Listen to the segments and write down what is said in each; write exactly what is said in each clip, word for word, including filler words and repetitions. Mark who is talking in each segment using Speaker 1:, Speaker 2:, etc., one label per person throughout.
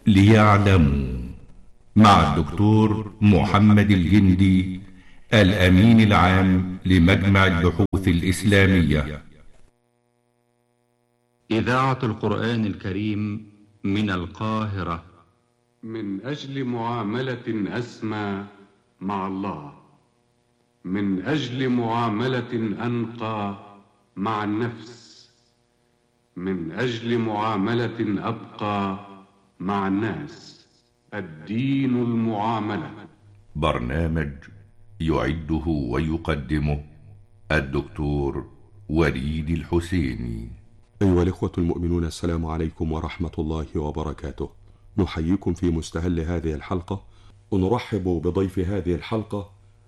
Speaker 1: ليعلموا، مع الدكتور محمد الجندي، الأمين العام لمجمع البحوث الإسلامية.
Speaker 2: إذاعة القرآن الكريم من القاهرة.
Speaker 3: من أجل معاملة أسمى مع الله، من أجل معاملة أنقى مع النفس، من أجل معاملة أبقى مع الناس. الدين المعاملة.
Speaker 1: برنامج يعده ويقدمه الدكتور وليد الحسيني.
Speaker 4: أيها الإخوة المؤمنون، السلام عليكم ورحمة الله وبركاته. نحييكم في مستهل هذه الحلقة، ونرحب بضيف هذه الحلقة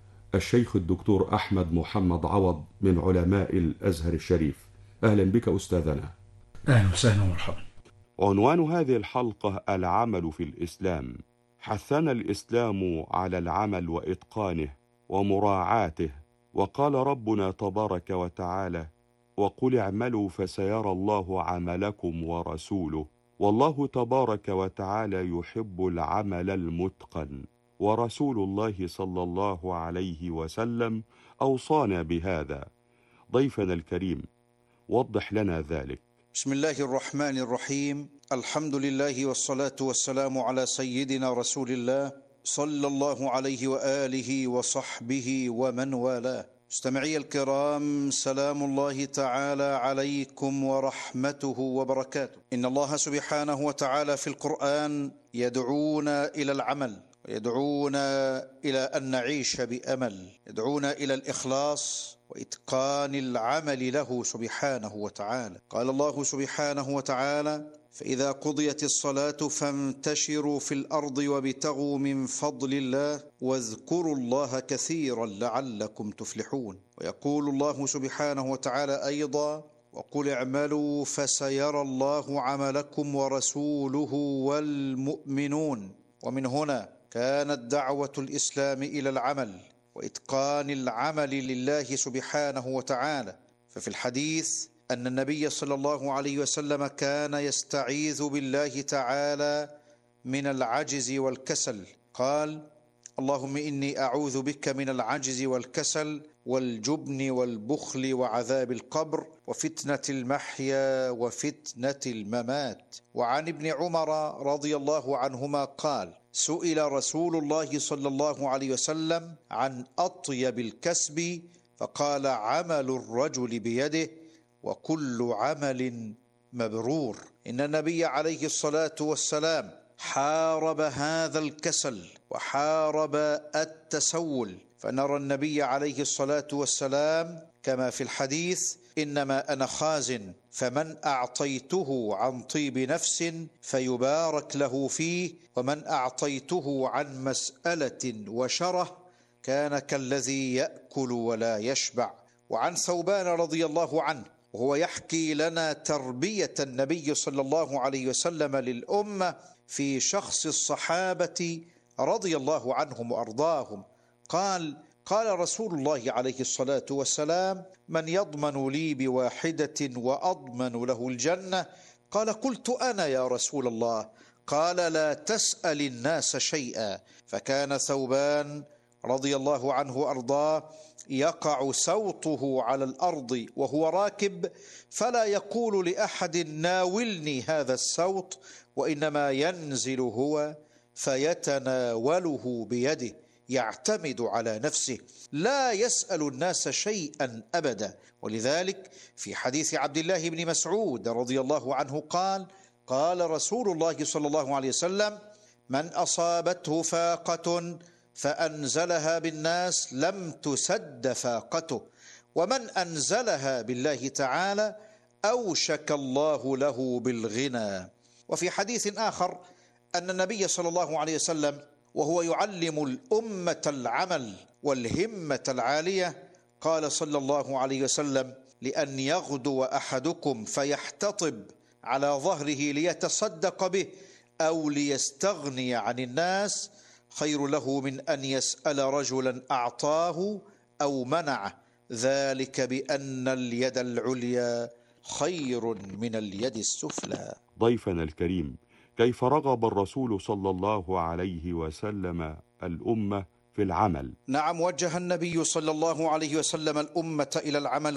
Speaker 4: الشيخ الدكتور أحمد محمد عوض من علماء الأزهر الشريف. أهلا بك أستاذنا.
Speaker 5: أهلا وسهلا ومرحبا.
Speaker 4: عنوان هذه الحلقة العمل في الإسلام. حثنا الإسلام على العمل وإتقانه ومراعاته، وقال ربنا تبارك وتعالى: وقل اعملوا فسيرى الله عملكم ورسوله، والله تبارك وتعالى يحب العمل المتقن، ورسول الله صلى الله عليه وسلم أوصانا بهذا. ضيفنا الكريم، وضح لنا ذلك.
Speaker 6: بسم الله الرحمن الرحيم. الحمد لله والصلاة والسلام على سيدنا رسول الله صلى الله عليه وآله وصحبه ومن والاه. مستمعي الكرام، سلام الله تعالى عليكم ورحمته وبركاته. إن الله سبحانه وتعالى في القرآن يدعونا إلى العمل، ويدعونا إلى أن نعيش بأمل، يدعونا إلى الإخلاص وإتقان العمل له سبحانه وتعالى. قال الله سبحانه وتعالى: فإذا قضيت الصلاة فانتشروا في الأرض وابتغوا من فضل الله واذكروا الله كثيرا لعلكم تفلحون. ويقول الله سبحانه وتعالى أيضا: وقل اعملوا فسيرى الله عملكم ورسوله والمؤمنون. ومن هنا كانت دعوة الإسلام إلى العمل وإتقان العمل لله سبحانه وتعالى. ففي الحديث أن النبي صلى الله عليه وسلم كان يستعيذ بالله تعالى من العجز والكسل. قال: اللهم إني أعوذ بك من العجز والكسل والجبن والبخل وعذاب القبر وفتنة المحيا وفتنة الممات. وعن ابن عمر رضي الله عنهما قال: سئل رسول الله صلى الله عليه وسلم عن أطيب الكسب فقال: عمل الرجل بيده وكل عمل مبرور. إن النبي عليه الصلاة والسلام حارب هذا الكسل وحارب التسول، فنرى النبي عليه الصلاة والسلام كما في الحديث: إنما أنا خازن، فمن أعطيته عن طيب نفس فيبارك له فيه، ومن أعطيته عن مسألة وشره كان كالذي يأكل ولا يشبع. وعن ثوبان رضي الله عنه وهو يحكي لنا تربية النبي صلى الله عليه وسلم للأمة في شخص الصحابة رضي الله عنهم وأرضاهم، قال: قال رسول الله عليه الصلاة والسلام: من يضمن لي بواحدة وأضمن له الجنة؟ قال: قلت أنا يا رسول الله. قال: لا تسأل الناس شيئا. فكان ثوبان رضي الله عنه وأرضاه يقع سوطه على الأرض وهو راكب، فلا يقول لأحد: ناولني هذا السوط، وإنما ينزل هو فيتناوله بيده، يعتمد على نفسه، لا يسأل الناس شيئا أبدا. ولذلك في حديث عبد الله بن مسعود رضي الله عنه قال: قال رسول الله صلى الله عليه وسلم: من أصابته فاقة فأنزلها بالناس لم تسد فاقته، ومن أنزلها بالله تعالى أوشك الله له بالغنى. وفي حديث آخر أن النبي صلى الله عليه وسلم وهو يعلم الأمة العمل والهمة العالية قال صلى الله عليه وسلم: لأن يغدو أحدكم فيحتطب على ظهره ليتصدق به أو ليستغني عن الناس خير له من أن يسأل رجلا أعطاه أو منعه، ذلك بأن اليد العليا خير من اليد السفلى.
Speaker 4: ضيفنا الكريم، كيف رغب الرسول صلى الله عليه وسلم الأمة في العمل.
Speaker 6: نعم، وجه النبي صلى الله عليه وسلم الأمة إلى العمل